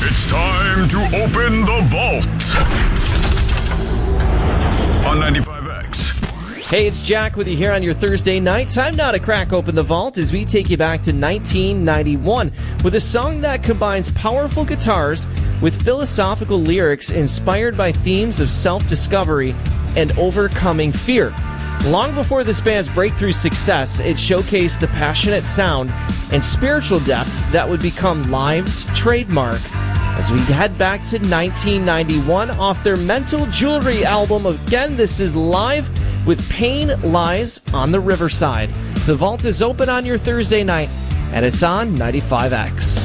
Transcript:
It's time to open the vault on 95X. Hey, it's Jack with you here on your Thursday night. Time now to crack open the vault as we take you back to 1991 with a song that combines powerful guitars with philosophical lyrics inspired by themes of self-discovery and overcoming fear. Long before this band's breakthrough success, it showcased the passionate sound and spiritual depth that would become Live's trademark. As we head back to 1991 off their Mental Jewelry album, again, this is Live with Pain Lies on the Riverside. The vault is open on your Thursday night, and it's on 95X.